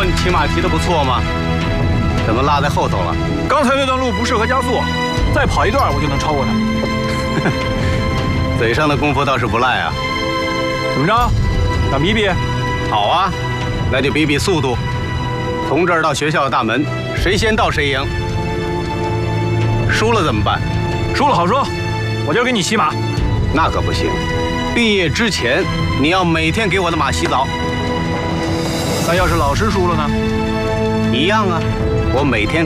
说你骑马骑得不错吗？怎么落在后头了？ 刚才那段路不适合加速，再跑一段我就能超过他。 嘴上的功夫倒是不赖啊。 怎么着？想比比？ 好啊，那就比比速度。从这儿到学校的大门，谁先到谁赢。输了怎么办？ 输了好说，我今儿给你骑马。 那可不行，毕业之前你要每天给我的马洗澡。 那要是老师输了呢？ 一样啊，我每天